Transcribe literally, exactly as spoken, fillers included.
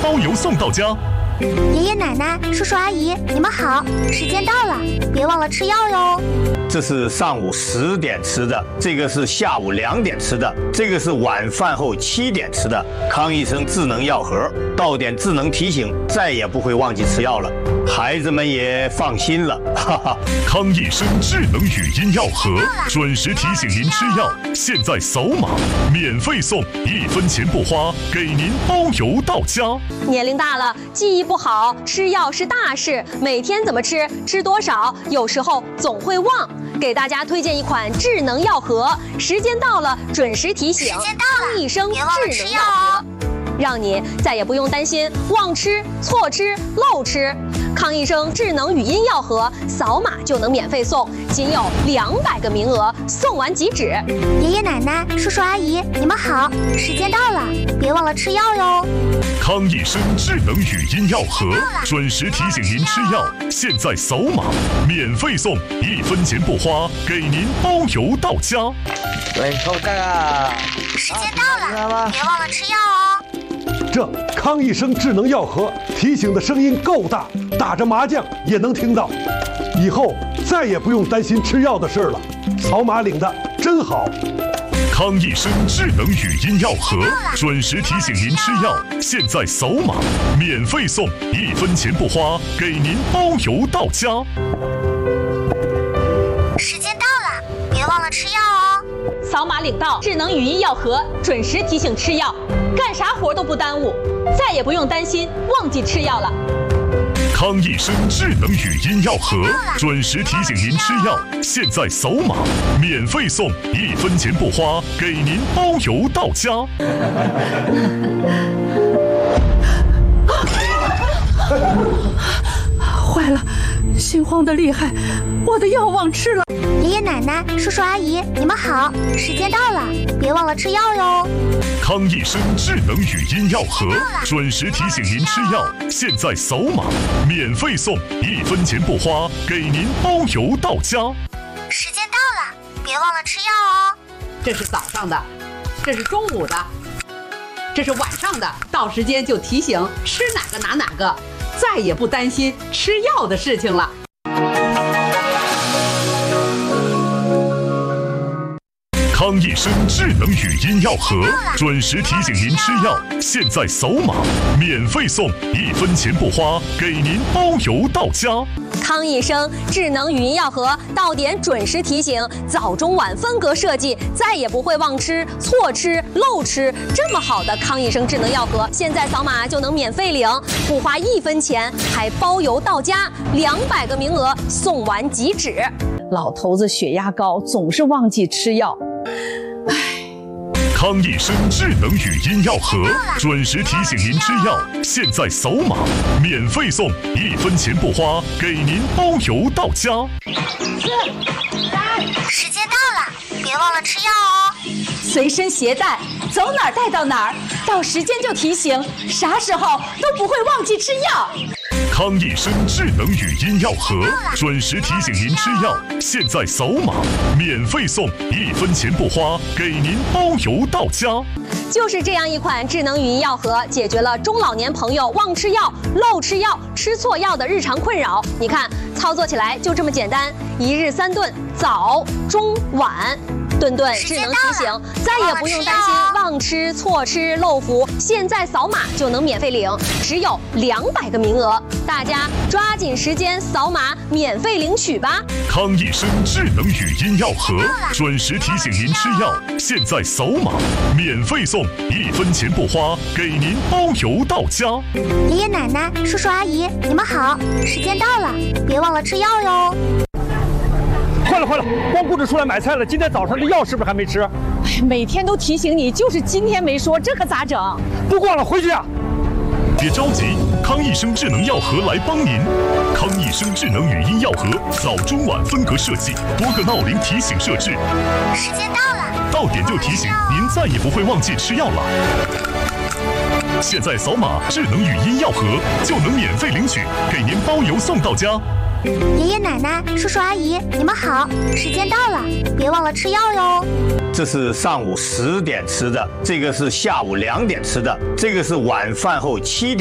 包邮送到家。 爷爷奶奶、叔叔阿姨，你们好，时间到了，别忘了吃药哟。 这是上午十点吃的，这个是下午两点吃的，这个是晚饭后七点吃的。康医生智能药盒，到点智能提醒，再也不会忘记吃药了，孩子们也放心了。哈哈， 康益生智能语音药盒，准时提醒您吃药，现在扫码免费送，一分钱不花，给您包邮到家。 年龄大了，记忆不好，吃药是大事，每天怎么吃，吃多少，有时候总会忘。给大家推荐一款智能药盒，时间到了准时提醒， 时间到了， 康益生别忘了吃药智能药盒。 哦。 让你再也不用担心忘吃、错吃、漏吃。康益生智能语音药盒，扫码就能免费送，仅有两百个名额，送完即止。 爷爷奶奶、叔叔阿姨，你们好，时间到了，别忘了吃药哟。 康益生智能语音药盒，准时提醒您吃药，现在扫码免费送，一分钱不花，给您包邮到家。 喂，后站啊！ 时间到了，别忘了吃药哦。 这康益生智能药盒提醒的声音够大，打着麻将也能听到。以后再也不用担心吃药的事了，扫码领的真好。 康益生智能语音药盒，准时提醒您吃药，现在扫码免费送，一分钱不花，给您包邮到家。 时间到了，别忘了吃药哦。 扫码领到智能语音药盒，准时提醒吃药，干啥活都不耽误，再也不用担心忘记吃药了。 康益生智能语音药盒，准时提醒您吃药，现在扫码免费送，一分钱不花，给您包邮到家。 坏了，心慌的厉害，我的药忘吃了。 爷爷奶奶、叔叔阿姨，你们好，时间到了，别忘了吃药哟。 康益生智能语音药盒，准时提醒您吃药，现在扫码免费送，一分钱不花，给您包邮到家。 时间到了，别忘了吃药哦。 这是早上的，这是中午的，这是晚上的，到时间就提醒吃哪个拿哪个，再也不担心吃药的事情了。 康益生智能语音药盒，准时提醒您吃药，现在扫码免费送，一分钱不花，给您包邮到家。 康益生智能语音药盒，到点准时提醒，早中晚分隔设计，再也不会忘吃、错吃、漏吃。这么好的康益生智能药盒，现在扫码就能免费领，不花一分钱，还包邮到家，两百个名额，送完即止。 老头子血压高，总是忘记吃药。 康益生智能语音药盒，准时提醒您吃药，现在扫码免费送，一分钱不花，给您包邮到家。 时间到了，别忘了吃药哦。 随身携带，走哪儿带到哪儿，到时间就提醒，啥时候都不会忘记吃药。 康益生智能语音药盒，准时提醒您吃药，现在扫码免费送，一分钱不花，给您包邮到家。 就是这样一款智能语音药盒，解决了中老年朋友忘吃药、漏吃药、吃错药的日常困扰。你看，操作起来就这么简单，一日三顿，早、中、晚。顿顿智能提醒，再也不用担心忘吃、错吃、漏服。现在扫码就能免费领，只有两百个名额，大家抓紧时间扫码免费领取吧。 康益生智能语音药盒，准时提醒您吃药，现在扫码免费送，一分钱不花，给您包邮到家。 爷爷奶奶、叔叔阿姨，你们好，时间到了，别忘了吃药哟。 快了快了，光顾着出来买菜了，今天早上的药是不是还没吃？ 哎呀，每天都提醒你，就是今天没说，这可咋整？ 不逛了，回去啊！ 别着急，康益生智能药盒来帮您。康益生智能语音药盒，早中晚分隔设计，多个闹铃提醒设置。 时间到了， 到点就提醒，您再也不会忘记吃药了。现在扫码智能语音药盒就能免费领取，给您包邮送到家。 爷爷奶奶、叔叔阿姨，你们好，时间到了，别忘了吃药哟。 这是上午十点吃的，这个是下午两点吃的，这个是晚饭后七点。